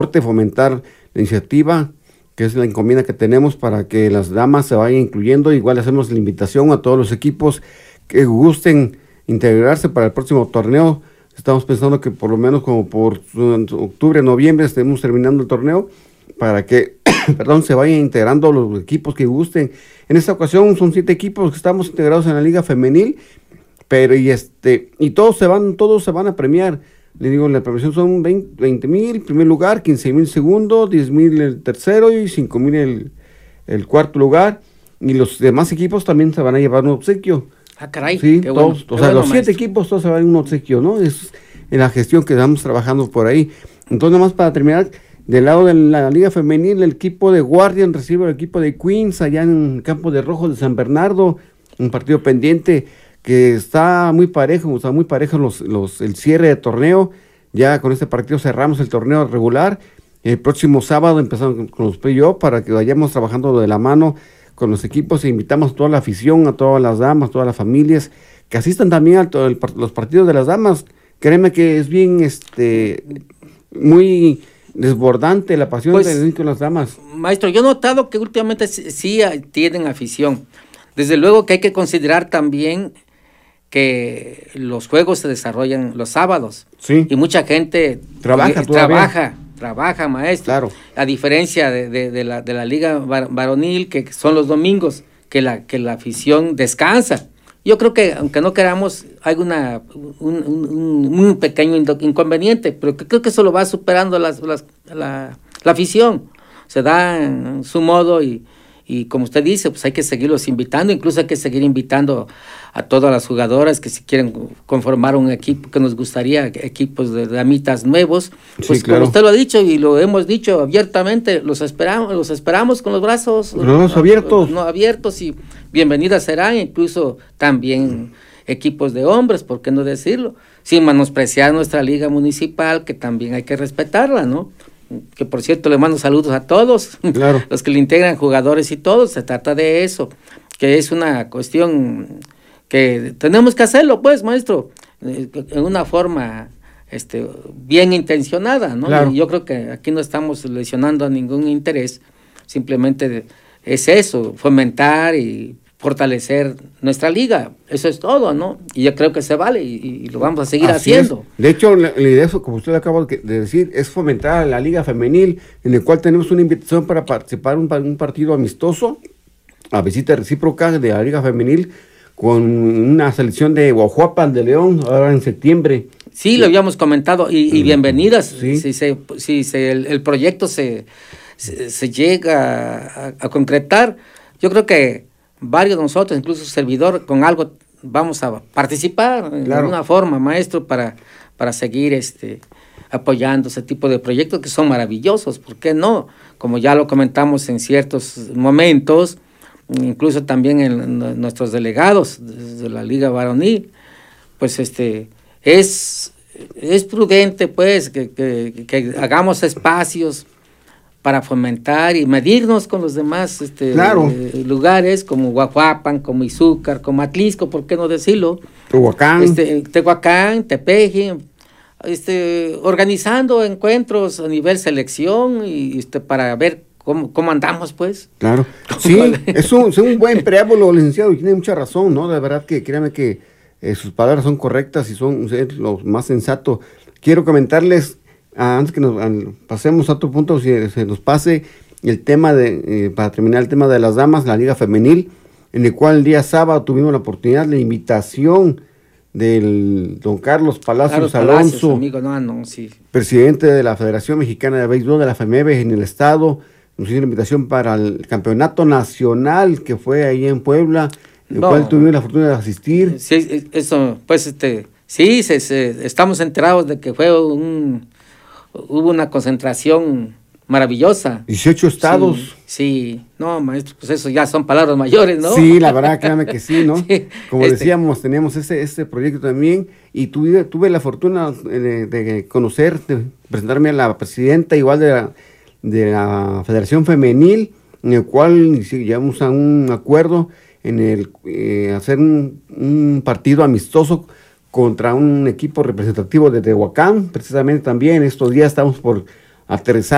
fomentar la iniciativa, que es la encomienda que tenemos para que las damas se vayan incluyendo. Igual hacemos la invitación a todos los equipos que gusten integrarse para el próximo torneo. Estamos pensando que por lo menos como por octubre, noviembre estemos terminando el torneo para que se vayan integrando los equipos que gusten. En esta ocasión son 7 equipos que estamos integrados en la Liga Femenil, pero y todos se van a premiar. Le digo, la premiación son 20,000 primer lugar, 15,000 segundo, 10,000 el tercero y 5,000 el cuarto lugar. Y los demás equipos también se van a llevar un obsequio. Ah, caray. Sí, qué todos, bueno, los 7 equipos todos se van a un obsequio, ¿no? Es en la gestión que estamos trabajando por ahí. Entonces, nada más para terminar, del lado de la Liga Femenil, el equipo de Guardian recibe al equipo de Queens allá en el campo de Rojos de San Bernardo, un partido pendiente que está muy parejo, el cierre de torneo. Ya con este partido cerramos el torneo regular. El próximo sábado empezamos con los playoffs para que vayamos trabajando de la mano con los equipos e invitamos a toda la afición, a todas las damas, a todas las familias que asistan también a los partidos de las damas. Créeme que es bien muy desbordante la pasión de las damas. Maestro, yo he notado que últimamente sí tienen afición. Desde luego que hay que considerar también que los juegos se desarrollan los sábados. Sí. Y mucha gente trabaja, maestro. Claro. A diferencia de la liga varonil, que son los domingos, que la afición descansa. Yo creo que, aunque no queramos, hay un pequeño inconveniente, pero que creo que eso lo va superando la afición. Se da en su modo y como usted dice, pues hay que seguirlos invitando, incluso hay que seguir invitando a todas las jugadoras que si quieren conformar un equipo, que nos gustaría equipos de damitas nuevos, pues sí, claro. Como usted lo ha dicho y lo hemos dicho abiertamente, los esperamos con los brazos abiertos y bienvenidas serán, incluso también equipos de hombres, ¿por qué no decirlo? Sin menospreciar nuestra liga municipal, que también hay que respetarla, ¿no? Que por cierto le mando saludos a todos, claro. Los que le integran, jugadores y todos, se trata de eso, que es una cuestión que tenemos que hacerlo, pues, maestro, en una forma bien intencionada, ¿no? Claro. Y yo creo que aquí no estamos lesionando a ningún interés, simplemente es eso, fomentar y fortalecer nuestra liga, eso es todo, ¿no? Y yo creo que se vale y lo vamos a seguir haciendo. De hecho, la idea, como usted acaba de decir, es fomentar la liga femenil, en el cual tenemos una invitación para participar en un partido amistoso, a visita recíproca de la liga femenil, con una selección de Guajuapan de León, ahora en septiembre. Sí, lo habíamos comentado, y bienvenidas, sí. Si el proyecto se llega a concretar, yo creo que varios de nosotros, incluso servidor, con algo vamos a participar de alguna forma, maestro, para seguir apoyando ese tipo de proyectos que son maravillosos. ¿Por qué no? Como ya lo comentamos en ciertos momentos, incluso también en nuestros delegados de la Liga Varonil, pues es prudente, pues, que hagamos espacios para fomentar y medirnos con los demás lugares, como Guajuapan, como Izúcar, como Atlisco, ¿por qué no decirlo? Tehuacán, Tepeji, organizando encuentros a nivel selección y para ver cómo andamos, pues. Claro, sí, es un buen preámbulo, licenciado, y tiene mucha razón, ¿no? De verdad que créame que sus palabras son correctas y son lo más sensato. Quiero comentarles, antes que pasemos a otro punto, si se nos pase el tema para terminar el tema de las damas, la Liga Femenil, en el cual el día sábado tuvimos la oportunidad, la invitación del don Carlos Palacios Alonso, amigo, sí. Presidente de la Federación Mexicana de Béisbol de la FEMEBE en el estado, nos hizo la invitación para el campeonato nacional que fue ahí en Puebla, el cual tuvimos la fortuna de asistir. Sí, eso, pues, sí, estamos enterados de que hubo una concentración maravillosa. 18 estados. Sí, no, maestro, pues eso ya son palabras mayores, ¿no? Sí, la verdad, créame que sí, ¿no? Sí, como decíamos, teníamos este proyecto también, y tuve la fortuna de conocer, de presentarme a la presidenta igual de la Federación Femenil, en el cual llegamos a un acuerdo en el hacer un partido amistoso contra un equipo representativo de Tehuacán. Precisamente también estos días estamos por aterrizar